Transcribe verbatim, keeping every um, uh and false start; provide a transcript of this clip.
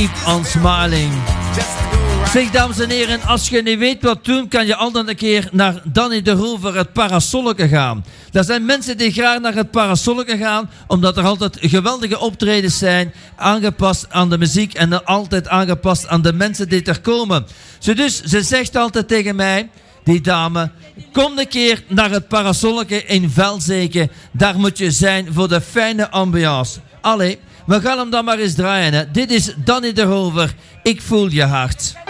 keep on smiling. Zeg, dames en heren, als je niet weet wat doen, kan je altijd een keer naar Danny de Rover, het Parasolleke gaan. Er zijn mensen die graag naar het Parasolleke gaan, omdat er altijd geweldige optredens zijn, aangepast aan de muziek en altijd aangepast aan de mensen die er komen. Zo dus, ze zegt altijd tegen mij, die dame, kom een keer naar het Parasolleke in Velzeke. Daar moet je zijn voor de fijne ambiance. Allee, we gaan hem dan maar eens draaien. Hè. Dit is Danny de Rover. Ik voel je hart.